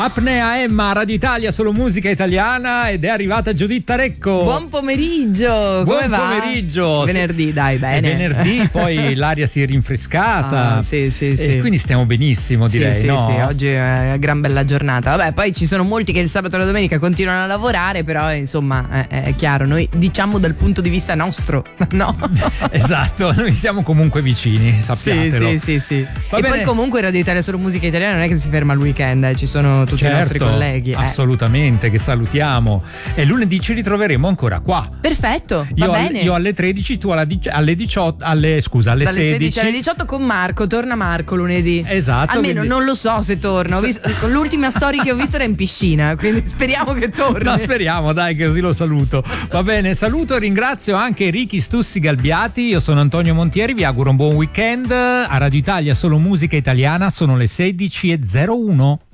Apnea Emma, Radio Italia, solo musica italiana, ed è arrivata Giuditta Recco. Buon pomeriggio, come va? Buon pomeriggio. Venerdì, dai, bene. È venerdì, poi l'aria si è rinfrescata. Sì. E quindi stiamo benissimo, direi, sì, no? Sì, oggi è una gran bella giornata. Vabbè, poi ci sono molti che il sabato e la domenica continuano a lavorare, però insomma è chiaro, noi diciamo dal punto di vista nostro, no? Esatto, noi siamo comunque vicini, sappiatelo. Sì. Va e bene. poi comunque Radio Italia solo musica italiana non è che si ferma al weekend, ci sono tutti i nostri colleghi. Assolutamente, che salutiamo. E lunedì ci ritroveremo ancora qua. Perfetto, va bene. Io alle 13, tu alle 18, alle dalle 16. 16 alle 18 con Marco. Torna Marco lunedì. Esatto. Almeno quindi... non lo so se torna. L'ultima storia che ho visto era in piscina, quindi speriamo che torni. No, speriamo, dai, che così lo saluto. Va bene, saluto e ringrazio anche Ricky Stussi Galbiati. Io sono Antonio Montieri, vi auguro un buon weekend. A Radio Italia solo musica italiana, sono le 16:01.